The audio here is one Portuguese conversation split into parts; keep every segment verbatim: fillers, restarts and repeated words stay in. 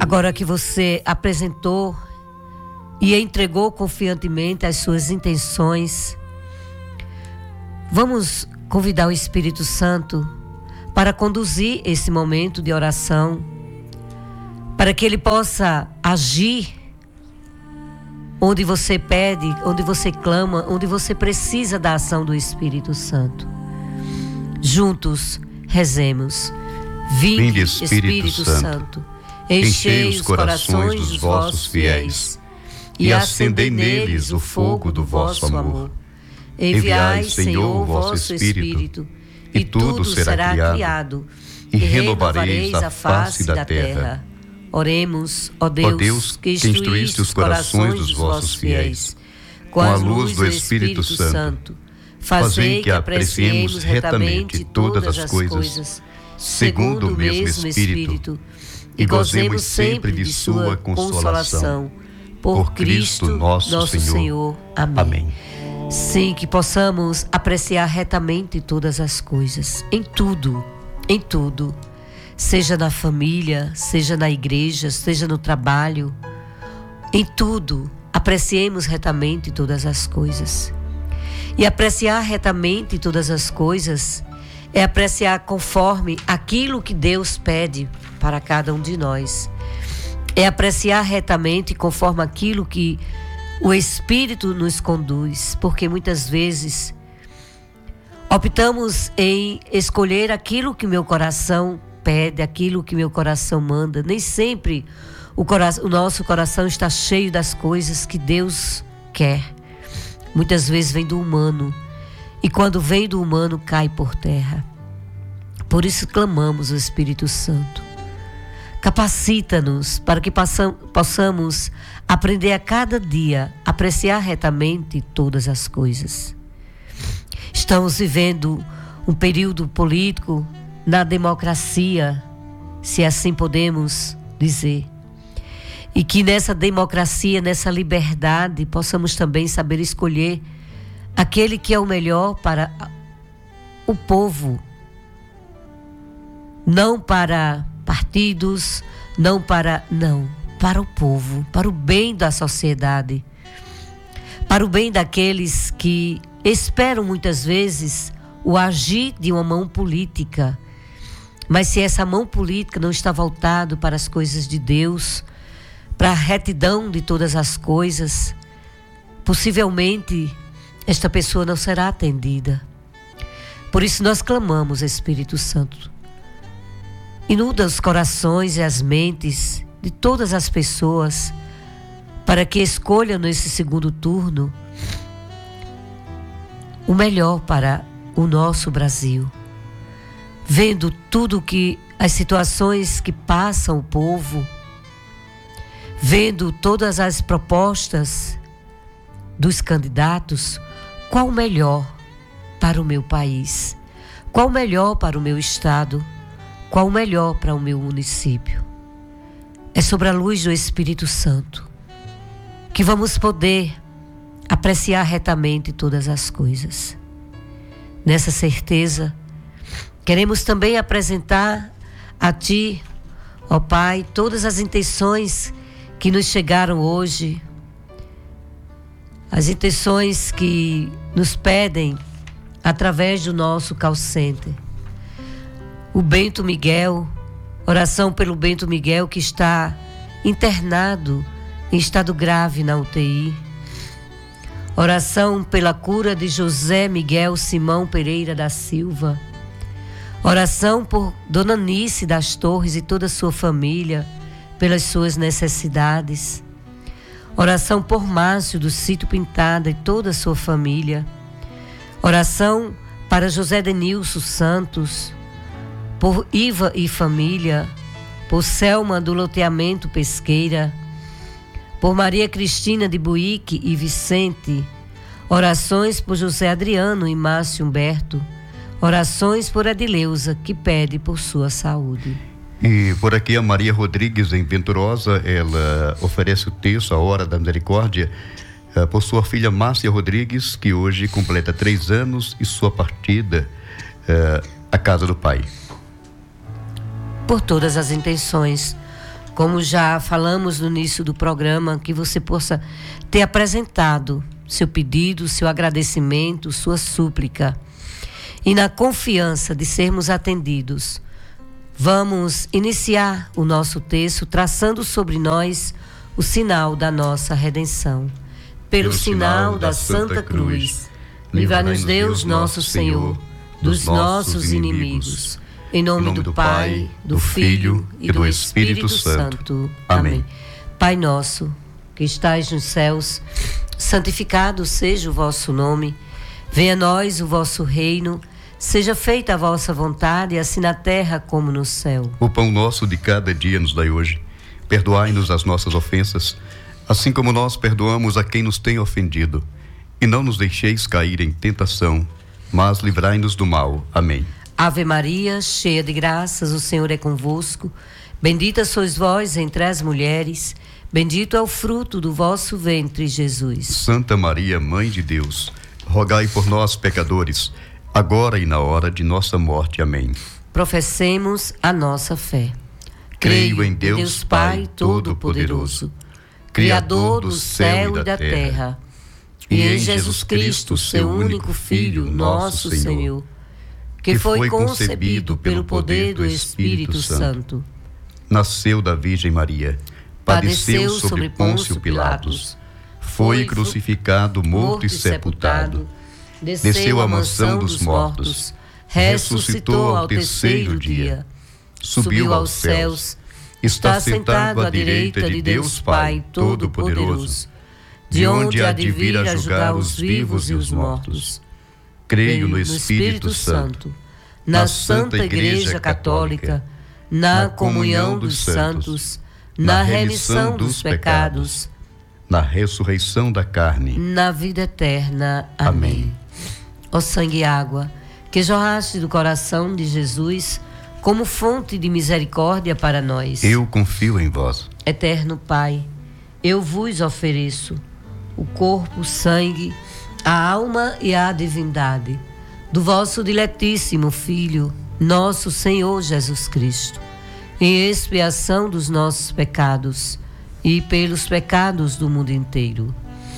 Agora que você apresentou e entregou confiantemente as suas intenções, vamos convidar o Espírito Santo para conduzir esse momento de oração, para que ele possa agir onde você pede, onde você clama, onde você precisa da ação do Espírito Santo. Juntos rezemos. Vinde, Vinde Espírito, Espírito Santo, Santo, enchei os corações dos vossos fiéis e acendei neles o fogo do vosso amor. Enviai, Senhor, o vosso Espírito, e tudo será criado, e renovareis a face da terra. Oremos, ó Deus, ó Deus, que instruíste os corações dos vossos fiéis, com a luz do Espírito Santo, fazei que apreciemos retamente todas as coisas, segundo o mesmo Espírito, e gozemos sempre de sua consolação. Por Cristo nosso Senhor. Amém. Amém. Sim, que possamos apreciar retamente todas as coisas, em tudo, em tudo. Seja na família, seja na igreja, seja no trabalho, em tudo, apreciemos retamente todas as coisas. E apreciar retamente todas as coisas é apreciar conforme aquilo que Deus pede para cada um de nós. É apreciar retamente conforme aquilo que o Espírito nos conduz, porque muitas vezes optamos em escolher aquilo que meu coração pede, aquilo que meu coração manda. Nem sempre o, cora- o nosso coração está cheio das coisas que Deus quer. Muitas vezes vem do humano, e quando vem do humano cai por terra. Por isso clamamos o Espírito Santo. Capacita-nos para que passam, possamos aprender a cada dia a apreciar retamente todas as coisas. Estamos vivendo um período político na democracia, se assim podemos dizer. E que nessa democracia, nessa liberdade, possamos também saber escolher aquele que é o melhor para o povo. Não para partidos, não para... Não, para o povo, para o bem da sociedade. Para o bem daqueles que esperam muitas vezes o agir de uma mão política. Mas se essa mão política não está voltada para as coisas de Deus, para a retidão de todas as coisas, possivelmente esta pessoa não será atendida. Por isso nós clamamos, Espírito Santo, inunda os corações e as mentes de todas as pessoas para que escolham nesse segundo turno o melhor para o nosso Brasil. Vendo tudo que as situações que passam o povo, vendo todas as propostas dos candidatos, qual o melhor para o meu país? Qual o melhor para o meu estado? Qual o melhor para o meu município? É sobre a luz do Espírito Santo que vamos poder apreciar retamente todas as coisas. Nessa certeza, queremos também apresentar a Ti, ó Pai, todas as intenções que nos chegaram hoje, as intenções que nos pedem através do nosso call center. O Bento Miguel, oração pelo Bento Miguel que está internado em estado grave na U T I. Oração pela cura de José Miguel Simão Pereira da Silva. Oração por Dona Nice das Torres e toda a sua família, pelas suas necessidades. Oração por Márcio do Sítio Pintada e toda a sua família. Oração para José Denilson Santos, por Iva e família, por Selma do Loteamento Pesqueira, por Maria Cristina de Buíque e Vicente. Orações por José Adriano e Márcio Humberto. Orações por Adileuza, que pede por sua saúde. E por aqui a Maria Rodrigues, em Venturosa, ela oferece o terço, a Hora da Misericórdia, uh, por sua filha Márcia Rodrigues, que hoje completa três anos, e sua partida uh, à casa do Pai. Por todas as intenções, como já falamos no início do programa, que você possa ter apresentado seu pedido, seu agradecimento, sua súplica. E na confiança de sermos atendidos, vamos iniciar o nosso texto traçando sobre nós o sinal da nossa redenção. Pelo, Pelo sinal da Santa Cruz, livrai-nos Deus nosso Senhor dos nossos inimigos. Em nome, em nome do Pai, do Filho e do Espírito Santo. Amém. Pai nosso, que estais nos céus, santificado seja o vosso nome. Venha a nós o vosso reino. Seja feita a vossa vontade, assim na terra como no céu. O pão nosso de cada dia nos dai hoje. Perdoai-nos as nossas ofensas, assim como nós perdoamos a quem nos tem ofendido. E não nos deixeis cair em tentação, mas livrai-nos do mal. Amém. Ave Maria, cheia de graças, o Senhor é convosco. Bendita sois vós entre as mulheres, bendito é o fruto do vosso ventre, Jesus. Santa Maria, Mãe de Deus, rogai por nós, pecadores, agora e na hora de nossa morte. Amém. Professemos a nossa fé. Creio em Deus, Deus Pai Todo-Poderoso, Criador do céu e da terra, e em Jesus Cristo, seu único Filho, nosso Senhor, que foi concebido pelo poder do Espírito Santo, nasceu da Virgem Maria, padeceu sob Pôncio Pilatos, foi crucificado, morto e sepultado, desceu à mansão dos mortos, ressuscitou ao terceiro dia, subiu aos céus, está sentado à direita de Deus Pai Todo-Poderoso, de onde há de vir a julgar os vivos e os mortos. Creio no Espírito Santo, na Santa Igreja Católica, na comunhão dos santos, na remissão dos pecados, na ressurreição da carne, na vida eterna. Amém. Ó sangue e água, que jorraste do coração de Jesus como fonte de misericórdia para nós. Eu confio em vós. Eterno Pai, eu vos ofereço o corpo, o sangue, a alma e a divindade do vosso diletíssimo Filho, nosso Senhor Jesus Cristo, em expiação dos nossos pecados e pelos pecados do mundo inteiro.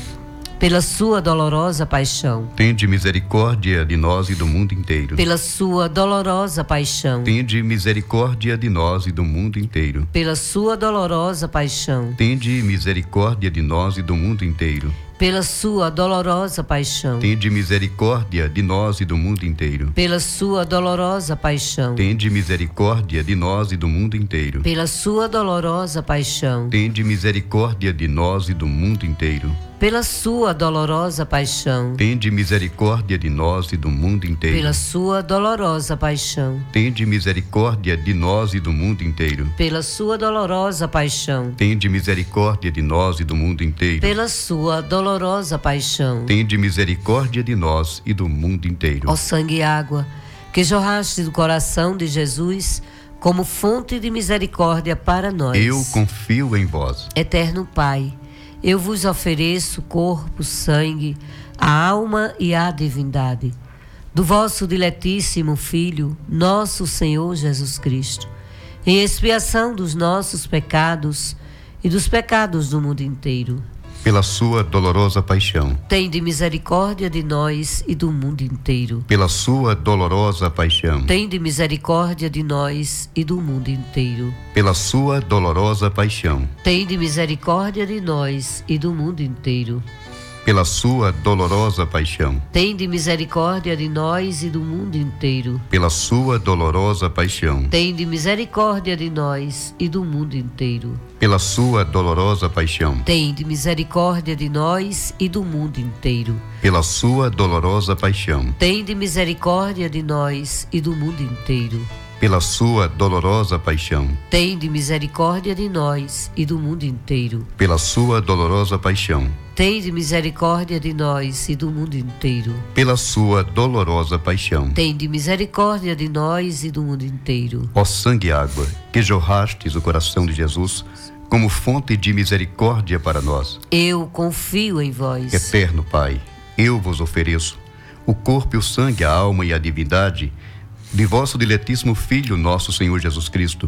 Pela sua dolorosa paixão, tende misericórdia de nós e do mundo inteiro. Pela sua dolorosa paixão, tende misericórdia de nós e do mundo inteiro. Pela sua dolorosa paixão, tende misericórdia de nós e do mundo inteiro. Pela sua dolorosa paixão, tende misericórdia de nós e do mundo inteiro. Pela sua dolorosa paixão, tende misericórdia de nós e do mundo inteiro. Pela sua dolorosa paixão, tende misericórdia de nós e do mundo inteiro. Pela sua dolorosa paixão, tende misericórdia de nós e do mundo inteiro. Pela sua dolorosa paixão, tende misericórdia de nós e do mundo inteiro. Pela sua dolorosa paixão, tende misericórdia de nós e do mundo inteiro. Pela sua dolorosa paixão, tende misericórdia de nós e do mundo inteiro. Ó sangue e água, que jorraste do coração de Jesus como fonte de misericórdia para nós. Eu confio em vós. Eterno Pai, eu vos ofereço corpo, sangue, a alma e a divindade do vosso diletíssimo Filho, nosso Senhor Jesus Cristo, em expiação dos nossos pecados e dos pecados do mundo inteiro. Pela sua dolorosa paixão, tende misericórdia de nós e do mundo inteiro. Pela sua dolorosa paixão, tende misericórdia de nós e do mundo inteiro. Pela sua dolorosa paixão, tende misericórdia de nós e do mundo inteiro. Pela sua dolorosa paixão, tende misericórdia de nós e do mundo inteiro. Pela sua dolorosa paixão, tende misericórdia de nós e do mundo inteiro. Pela sua dolorosa paixão, tende misericórdia de nós e do mundo inteiro. Pela sua dolorosa paixão, tende misericórdia de nós e do mundo inteiro. Pela sua dolorosa paixão, tende misericórdia de nós e do mundo inteiro. Pela sua dolorosa paixão, tende misericórdia de nós e do mundo inteiro. Pela sua dolorosa paixão, tende misericórdia de nós e do mundo inteiro. Ó sangue e água, que jorrastes o coração de Jesus como fonte de misericórdia para nós. Eu confio em vós. Eterno Pai, eu vos ofereço o corpo e o sangue, a alma e a divindade de vosso diletíssimo Filho, nosso Senhor Jesus Cristo,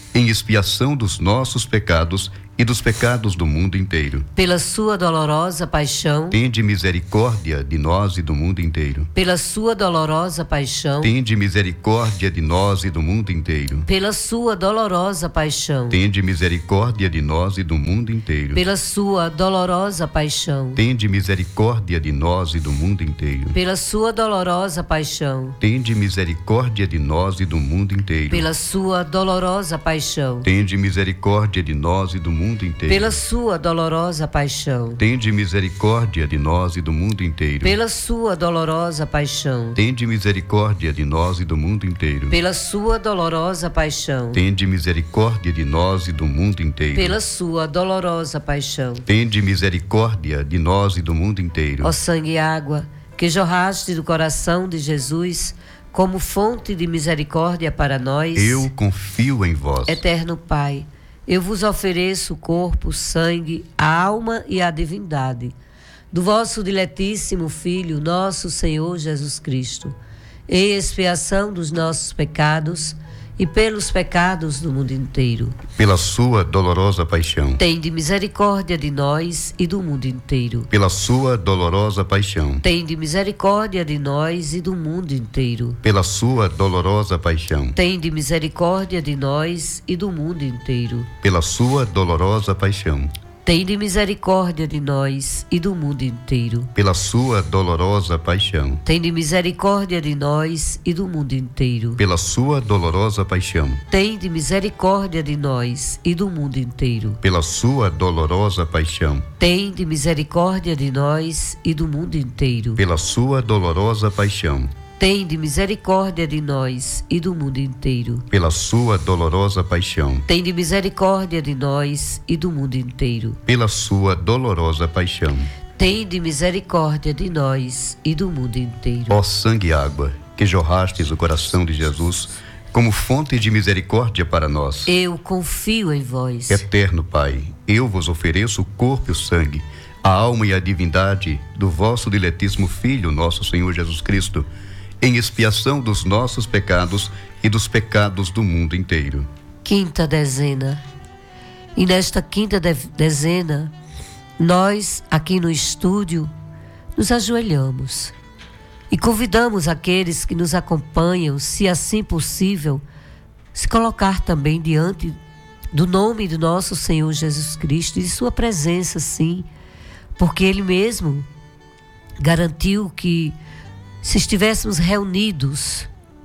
em expiação dos nossos pecados e dos pecados do mundo inteiro. Pela sua dolorosa paixão, tende misericórdia de nós e do mundo inteiro. Pela sua dolorosa paixão, tende misericórdia de nós e do mundo inteiro. Pela sua dolorosa paixão, tende misericórdia de nós e do mundo inteiro. Pela sua dolorosa paixão, tende misericórdia de nós e do mundo inteiro. Pela sua dolorosa paixão, tende misericórdia de nós e do mundo inteiro. Pela sua dolorosa paixão, tende misericórdia de nós e do mundo inteiro. Pela sua dolorosa paixão, tende misericórdia de nós e do mundo inteiro. Pela sua dolorosa paixão, tende misericórdia de nós e do mundo inteiro. Pela sua dolorosa paixão, tende misericórdia de nós e do mundo inteiro. Pela sua dolorosa paixão, tende misericórdia de nós e do mundo inteiro. Ó sangue e água que jorraste do coração de Jesus como fonte de misericórdia para nós, eu confio em vós. Eterno Pai, eu vos ofereço o corpo, o sangue, a alma e a divindade do vosso diletíssimo Filho, nosso Senhor Jesus Cristo, em expiação dos nossos pecados e pelos pecados do mundo inteiro. Pela sua dolorosa paixão, tende misericórdia de nós e do mundo inteiro. Pela sua dolorosa paixão, tende misericórdia de nós e do mundo inteiro. Pela sua dolorosa paixão, tende misericórdia de nós e do mundo inteiro. Pela sua dolorosa paixão, tende misericórdia de nós e do mundo inteiro. Pela sua dolorosa paixão, tende misericórdia de nós e do mundo inteiro. Pela sua dolorosa paixão, tende misericórdia de nós e do mundo inteiro. Pela sua dolorosa paixão, tende misericórdia de nós e do mundo inteiro. Pela sua dolorosa paixão, tende misericórdia de nós e do mundo inteiro. Pela sua dolorosa paixão, tende misericórdia de nós e do mundo inteiro. Pela sua dolorosa paixão, tende misericórdia de nós e do mundo inteiro. Ó sangue e água, que jorrastes o coração de Jesus como fonte de misericórdia para nós, eu confio em vós. Eterno Pai, eu vos ofereço o corpo e o sangue, a alma e a divindade do vosso diletíssimo Filho, nosso Senhor Jesus Cristo, em expiação dos nossos pecados e dos pecados do mundo inteiro. Quinta dezena. E nesta quinta de- dezena, nós, aqui no estúdio, nos ajoelhamos e convidamos aqueles que nos acompanham, se assim possível, se colocar também diante do nome do nosso Senhor Jesus Cristo e de sua presença, sim, porque Ele mesmo garantiu que se estivéssemos reunidos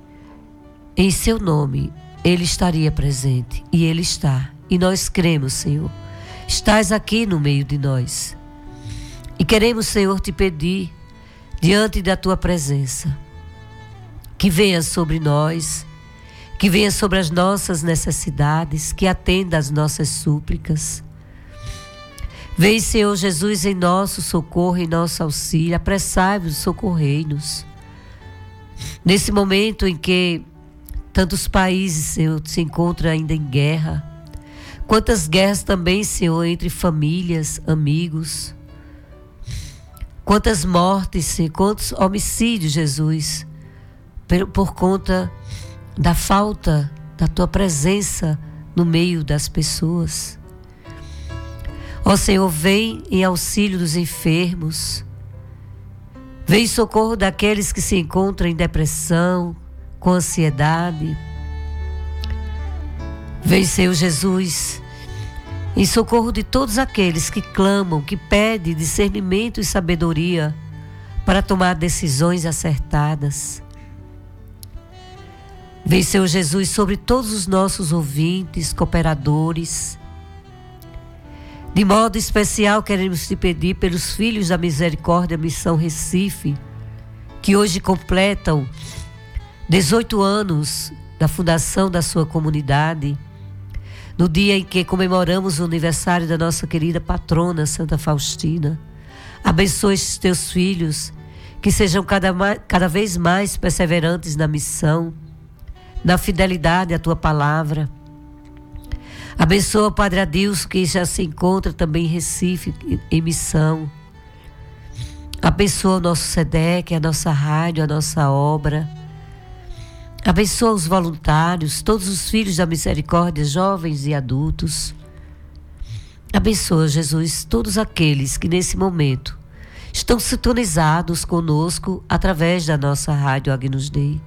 em seu nome, Ele estaria presente. E Ele está. E nós cremos, Senhor. Estás aqui no meio de nós. E queremos, Senhor, te pedir, diante da tua presença, que venha sobre nós, que venha sobre as nossas necessidades, que atenda às nossas súplicas. Vem, Senhor Jesus, em nosso socorro, em nosso auxílio, apressai-vos, socorrei-nos. Nesse momento em que tantos países, Senhor, se encontram ainda em guerra, quantas guerras também, Senhor, entre famílias, amigos, quantas mortes, Senhor, quantos homicídios, Jesus, por, por conta da falta da Tua presença no meio das pessoas. Ó Senhor, vem em auxílio dos enfermos. Vem em socorro daqueles que se encontram em depressão, com ansiedade. Vem, Senhor Jesus, em socorro de todos aqueles que clamam, que pedem discernimento e sabedoria para tomar decisões acertadas. Vem, Senhor Jesus, sobre todos os nossos ouvintes, cooperadores. De modo especial, queremos te pedir pelos Filhos da Misericórdia Missão Recife, que hoje completam dezoito anos da fundação da sua comunidade, no dia em que comemoramos o aniversário da nossa querida patrona, Santa Faustina. Abençoe estes teus filhos, que sejam cada, mais, cada vez mais perseverantes na missão, na fidelidade à tua palavra. Abençoa o Padre Adilson, que já se encontra também em Recife, em missão. Abençoa o nosso SEDEC, a nossa rádio, a nossa obra. Abençoa os voluntários, todos os filhos da misericórdia, jovens e adultos. Abençoa, Jesus, todos aqueles que nesse momento estão sintonizados conosco através da nossa rádio Agnus Dei.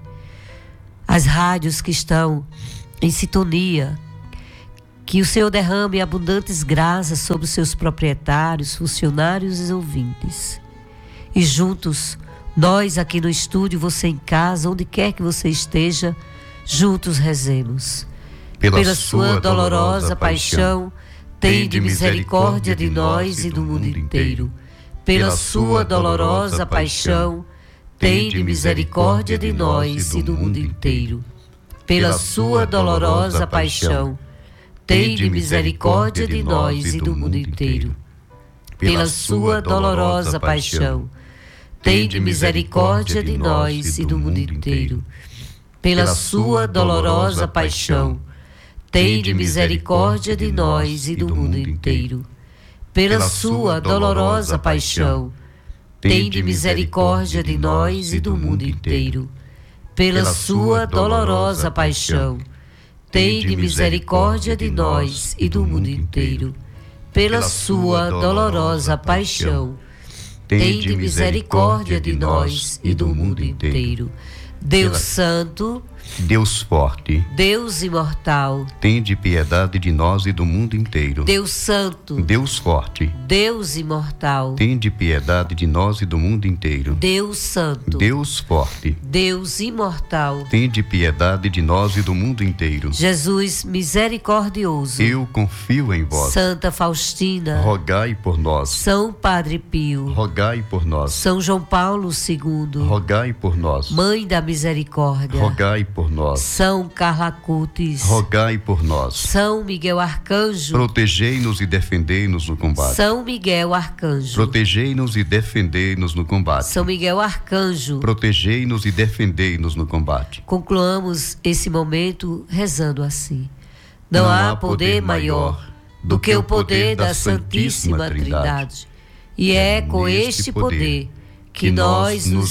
As rádios que estão em sintonia, que o Senhor derrame abundantes graças sobre os seus proprietários, funcionários e ouvintes. E juntos, nós aqui no estúdio, você em casa, onde quer que você esteja, juntos rezemos. Pela, Pela sua dolorosa paixão, tende misericórdia de nós e do mundo inteiro. Pela sua dolorosa paixão, tende misericórdia de nós e do mundo inteiro. Pela sua dolorosa paixão, tende misericórdia de nós e do mundo inteiro. Pela sua dolorosa paixão, tende misericórdia de nós e do mundo inteiro. Pela sua dolorosa paixão, tende misericórdia de nós e do mundo inteiro. Pela sua dolorosa paixão, tende misericórdia de nós e do mundo inteiro. Pela sua dolorosa paixão, tende misericórdia de nós e do mundo inteiro. Pela sua dolorosa paixão, tende misericórdia de nós e do mundo inteiro. Deus Santo, Deus forte, Deus imortal, tende piedade de nós e do mundo inteiro. Deus Santo, Deus forte, Deus imortal, tende piedade de nós e do mundo inteiro. Deus Santo, Deus forte, Deus imortal, tende piedade de nós e do mundo inteiro. Jesus misericordioso, eu confio em vós. Santa Faustina, rogai por nós. São Padre Pio, rogai por nós. São João Paulo segundo, rogai por nós. Mãe da Misericórdia, rogai por nós. São Carla Cutis, rogai por nós. São Miguel Arcanjo, protegei-nos e defendei-nos no combate. São Miguel Arcanjo, protegei-nos e defendei-nos no combate. São Miguel Arcanjo, protegei-nos e defendei-nos no combate. Concluamos esse momento rezando assim: não, não há poder maior do que o poder da Santíssima Trindade, e é com este poder que nós nos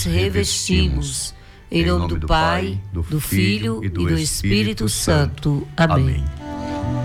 revestimos. Em nome do Pai, do Filho e do Espírito Santo. Amém.